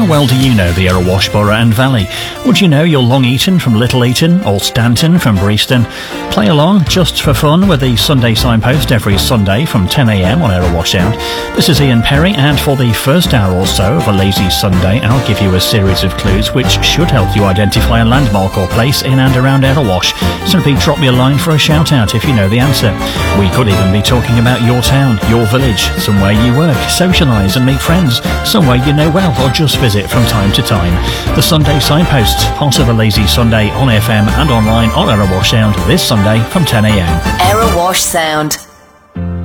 How well do you know the Erewash Borough and Valley? Would you know you're Long Eaton from Little Eaton or Stanton from Breaston? Play along just for fun with the Sunday Signpost every Sunday from 10 a.m. on Erewash Sound. This is Ian Perry, and for the first hour or so of a lazy Sunday, I'll give you a series of clues which should help you identify a landmark or place in and around Erewash. Simply drop me a line for a shout out if you know the answer. We could even be talking about your town, your village, somewhere you work, socialise and meet friends, somewhere you know well, or just visit from time to time. The Sunday Signpost, part of a lazy Sunday on FM and online on Erewash Sound this Sunday from 10 a.m. Erewash Sound.